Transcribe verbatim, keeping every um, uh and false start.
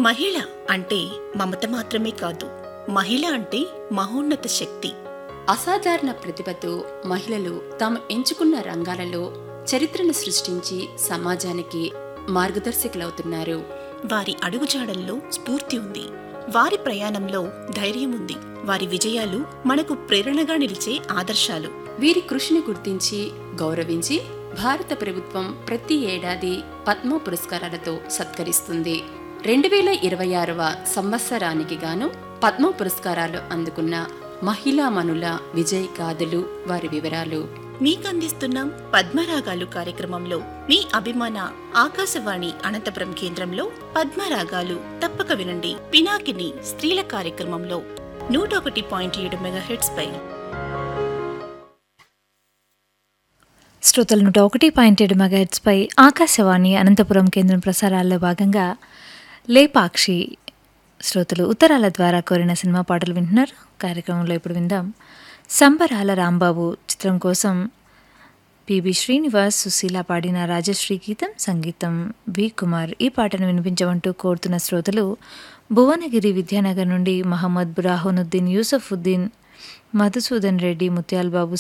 మహిళ అంటే మమత మాత్రమే కాదు, మహిళ అంటే మహోన్నత శక్తి. అసాధారణ ప్రతిభతో మహిళలు తాము ఎంచుకున్న రంగాలలో చరిత్రను సృష్టించి సమాజానికి మార్గదర్శకులవుతున్నారు. వారి అడుగుజాడల్లో స్ఫూర్తి ఉంది, వారి ప్రయాణంలో ధైర్యం ఉంది. వారి విజయాలు మనకు ప్రేరణగా నిలిచే ఆదర్శాలు. వీరి కృషిని గుర్తించి గౌరవించి భారత ప్రభుత్వం ప్రతి ఏడాది పద్మ పురస్కారాలతో సత్కరిస్తుంది. రెండు వేల ఇరవై ఆరవ సంవత్సరానికి గాను పద్మ పురస్కారాలు అందుకున్న మహిళామణుల విజయ్ గాథలు, వారి వివరాలు మీకందిస్తున్నాం పద్మరాగాలు కార్యక్రమంలో. మీ అభిమాన ఆకాశవాణి అనంతపురం కేంద్రంలో పద్మరాగాలు తప్పక వినండి. పినాకిని స్త్రీల కార్యక్రమంలో నూట ఒకటి పాయింట్ ఏడు మెగాహెర్ట్జ్ పై. శ్రోతలు నూట ఒకటి పాయింట్ ఏడు మెగాహెర్ట్జ్ పై ఆకాశవాణి అనంతపురం కేంద్రం ప్రసారాల్లో భాగంగా లేపాక్షి శ్రోతలు ఉత్తరాల ద్వారా కోరిన సినిమా పాటలు వింటున్నారు. కార్యక్రమంలో ఇప్పుడు విందాం సంబరాల రాంబాబు చిత్రం కోసం పిబి శ్రీనివాస్, సుశీల పాడిన రాజశ్రీ గీతం, సంగీతం వి కుమార్. ఈ పాటను వినిపించమంటూ కోరుతున్న శ్రోతలు భువనగిరి విద్యానగర్ నుండి మహమ్మద్ బురాహునుద్దీన్, యూసఫుద్దీన్, మధుసూదన్ రెడ్డి, ముత్యాల్ బాబు,